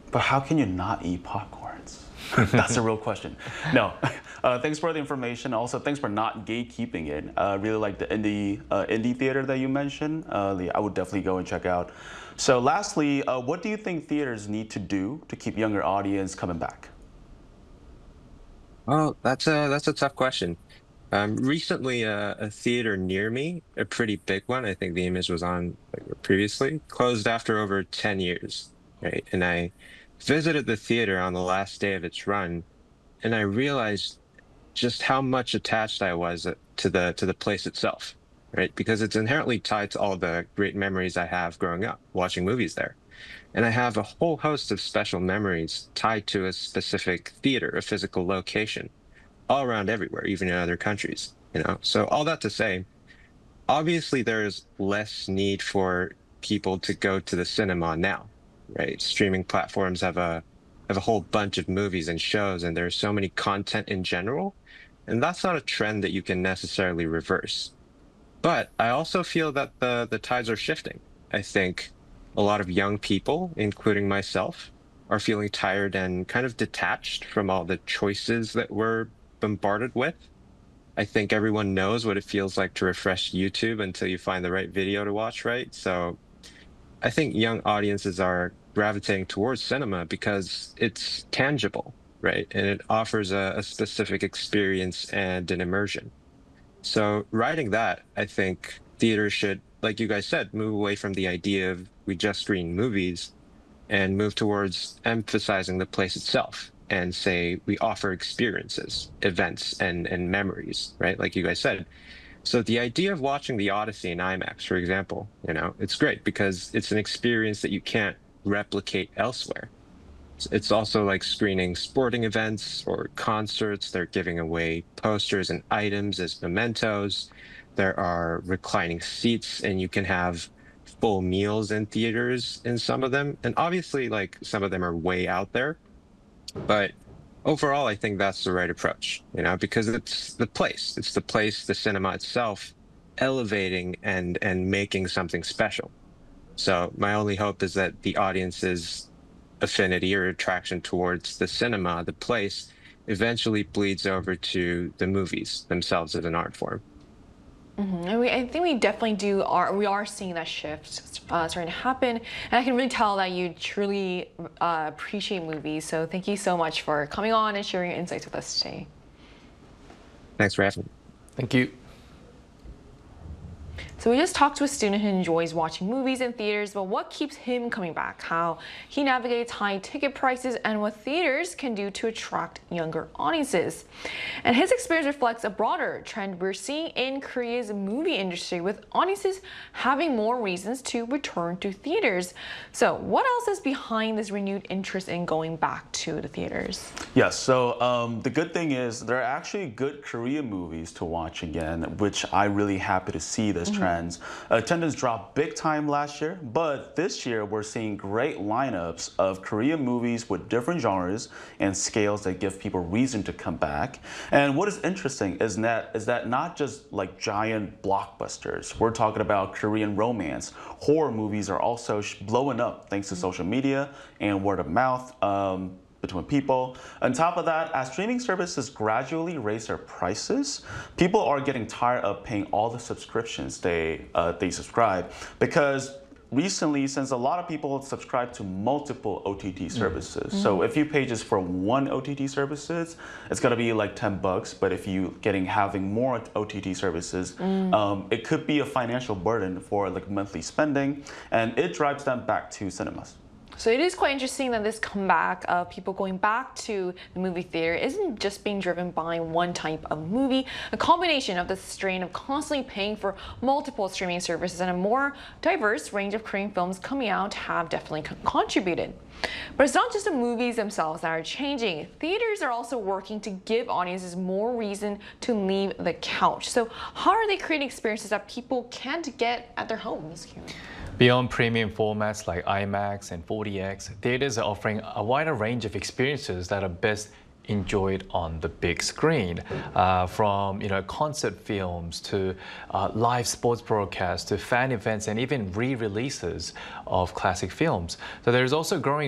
But how can you not eat popcorns? That's a real question. No, thanks for the information. Also, thanks for not gatekeeping it. Really like the indie theater that you mentioned. I would definitely go and check out. So, lastly, what do you think theaters need to do to keep younger audience coming back? Well, that's a tough question. Recently, a theater near me, a pretty big one, I think the image was on like, previously, closed after over 10 years, right? And I visited the theater on the last day of its run, and I realized just how much attached I was to the place itself, right? Because it's inherently tied to all the great memories I have growing up watching movies there. And I have a whole host of special memories tied to a specific theater, a physical location all around everywhere, even in other countries, you know? So all that to say, obviously there's less need for people to go to the cinema now, right? Streaming platforms have a whole bunch of movies and shows, and there's so many content in general. And that's not a trend that you can necessarily reverse. But I also feel that the tides are shifting. I think a lot of young people, including myself, are feeling tired and kind of detached from all the choices that we're bombarded with. I think everyone knows what it feels like to refresh YouTube until you find the right video to watch, right? So I think young audiences are gravitating towards cinema because it's tangible, right? And it offers a specific experience and an immersion. So writing that, I think theaters should, like you guys said, move away from the idea of we just screen movies and move towards emphasizing the place itself and say we offer experiences, events, and memories, right? Like you guys said. So the idea of watching the Odyssey in IMAX, for example, you know, it's great because it's an experience that you can't replicate elsewhere. It's also like screening sporting events or concerts. They're giving away posters and items as mementos. There are reclining seats, and you can have full meals in theaters in some of them. And obviously, like some of them are way out there, but overall, I think that's the right approach, you know, because it's the place, the cinema itself, elevating and making something special. So my only hope is that the audience's affinity or attraction towards the cinema, the place, eventually bleeds over to the movies themselves as an art form. And I think we definitely we are seeing that shift starting to happen, and I can really tell that you truly appreciate movies. So thank you so much for coming on and sharing your insights with us today. Thanks for having me. Thank you. So we just talked to a student who enjoys watching movies in theaters, but what keeps him coming back, how he navigates high ticket prices, and what theaters can do to attract younger audiences. And his experience reflects a broader trend we're seeing in Korea's movie industry, with audiences having more reasons to return to theaters. So what else is behind this renewed interest in going back to the theaters? Yes, so the good thing is there are actually good Korean movies to watch again, which I'm really happy to see this trend. Attendance dropped big time last year, but this year we're seeing great lineups of Korean movies with different genres and scales that give people reason to come back. And what is interesting is that not just like giant blockbusters. We're talking about Korean romance. Horror movies are also blowing up thanks to social media and word of mouth. Between people. On top of that, as streaming services gradually raise their prices, people are getting tired of paying all the subscriptions they subscribe, because recently, since a lot of people subscribe to multiple OTT services, so if you pay just for one OTT services, it's gonna be like $10. But if you having more OTT services, it could be a financial burden for like monthly spending, and it drives them back to cinemas. So it is quite interesting that this comeback of people going back to the movie theater isn't just being driven by one type of movie. A combination of the strain of constantly paying for multiple streaming services and a more diverse range of Korean films coming out have definitely contributed. But it's not just the movies themselves that are changing. Theaters are also working to give audiences more reason to leave the couch. So how are they creating experiences that people can't get at their homes? Beyond premium formats like IMAX and 4DX, theaters are offering a wider range of experiences that are best enjoyed on the big screen, from concert films to live sports broadcasts to fan events and even re-releases of classic films. So there's also growing